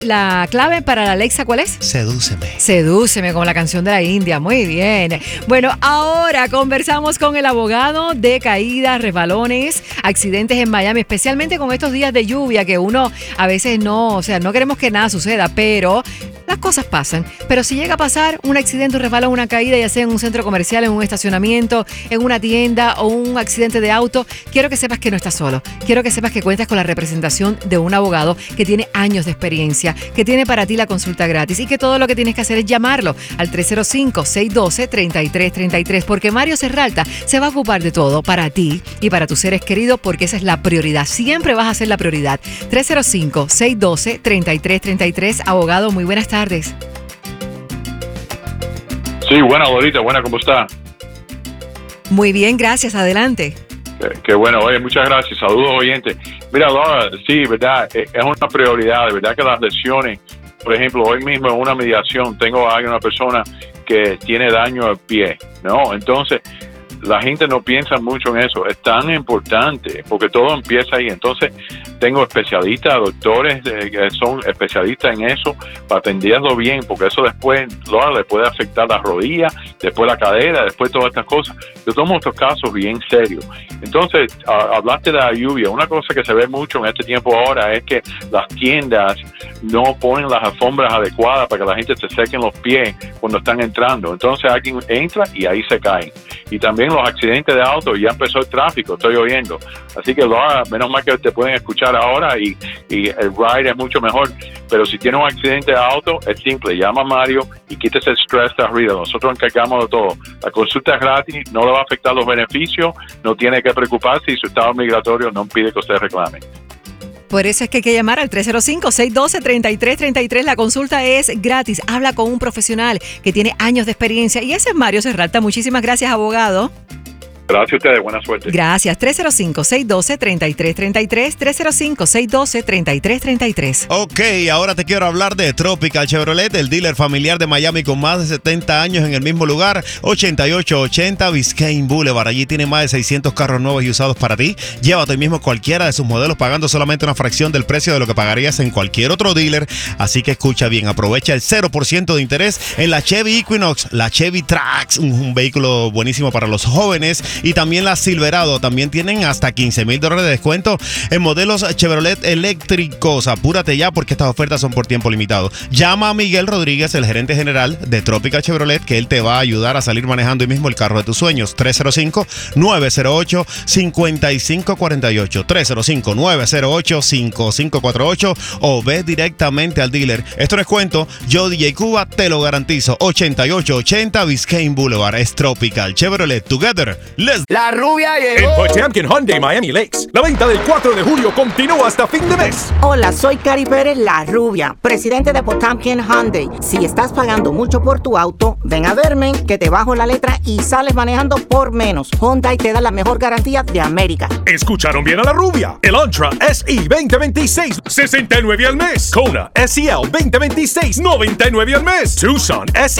La clave para la Alexa, ¿cuál es? Sedúceme. Sedúceme, como la canción de la India. Muy bien. Bueno, ahora conversamos con el abogado de caídas, resbalones, accidentes en Miami, especialmente con estos días de lluvia que uno a veces no queremos que nada suceda, pero las cosas pasan. Pero si llega a pasar un accidente, un resbalón, una caída, ya sea en un centro comercial, en un estacionamiento, en una tienda o un accidente de auto, quiero que sepas que no estás solo. Quiero que sepas que cuentas con la representación de un abogado que tiene años de experiencia, que tiene para ti la consulta gratis y que todo lo que tienes que hacer es llamarlo al 305-612-3333, porque Mario Serralta se va a ocupar de todo para ti y para tus seres queridos, porque esa es la prioridad. Siempre vas a ser la prioridad. 305-612-3333. Abogado, muy buenas tardes. Sí, buena, Dorita, buena, ¿cómo está? Muy bien, gracias. Adelante. Qué bueno, oye, muchas gracias. Saludos, oyentes. Mira, Laura, sí, verdad, es una prioridad, de verdad que las lesiones, por ejemplo, hoy mismo en una mediación tengo a una persona que tiene daño al pie, ¿no? Entonces, la gente no piensa mucho en eso. Es tan importante porque todo empieza ahí. Entonces, tengo especialistas, doctores que son especialistas en eso para atenderlo bien, porque eso después le puede afectar la rodilla, después la cadera, después todas estas cosas. Yo tomo estos casos bien serios. Entonces, hablaste de la lluvia. Una cosa que se ve mucho en este tiempo ahora es que las tiendas no ponen las alfombras adecuadas para que la gente se sequen los pies cuando están entrando. Entonces, alguien entra y ahí se caen. Y también los accidentes de auto, ya empezó el tráfico, estoy oyendo. Así que menos mal que te pueden escuchar ahora y el ride es mucho mejor. Pero si tienes un accidente de auto, es simple, llama a Mario y quítese el stress de arriba. Nosotros encargamos de todo. La consulta es gratis, no le va a afectar los beneficios, no tiene que preocuparse y su estado migratorio no impide que usted reclame. Por eso es que hay que llamar al 305-612-3333. La consulta es gratis. Habla con un profesional que tiene años de experiencia. Y ese es Mario Serralta. Muchísimas gracias, abogado. Gracias a ustedes. Buena suerte. Gracias. 305-612-3333. 305-612-3333. Ok, ahora te quiero hablar de Tropical Chevrolet, el dealer familiar de Miami con más de 70 años en el mismo lugar, 8880 Biscayne Boulevard. Allí tiene más de 600 carros nuevos y usados para ti. Llévate hoy mismo cualquiera de sus modelos pagando solamente una fracción del precio de lo que pagarías en cualquier otro dealer. Así que escucha bien, aprovecha el 0% de interés en la Chevy Equinox, la Chevy Trax, un vehículo buenísimo para los jóvenes, y también la Silverado. También tienen hasta $15,000 de descuento en modelos Chevrolet eléctricos. Apúrate ya porque estas ofertas son por tiempo limitado. Llama a Miguel Rodríguez, el gerente general de Tropical Chevrolet, que él te va a ayudar a salir manejando hoy mismo el carro de tus sueños. 305-908-5548. 305-908-5548 o ve directamente al dealer. Esto no es cuento, yo DJ Cuba te lo garantizo. 8880 Biscayne Boulevard. Es Tropical Chevrolet. Together, La rubia llegó. En Potemkin Hyundai Miami Lakes, la venta del 4 de julio continúa hasta fin de mes. Hola, soy Cari Pérez, la rubia, presidente de Potemkin Hyundai. Si estás pagando mucho por tu auto, ven a verme, que te bajo la letra y sales manejando por menos. Hyundai te da la mejor garantía de América. Escucharon bien a la rubia. El Antra SE 2026, $69 al mes. Kona SEL 2026, $99 al mes. Tucson SE